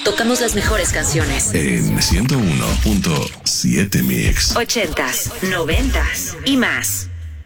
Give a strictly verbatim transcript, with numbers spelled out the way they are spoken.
tocamos las mejores canciones. En ciento uno punto siete Mix. Ochentas, noventas y más.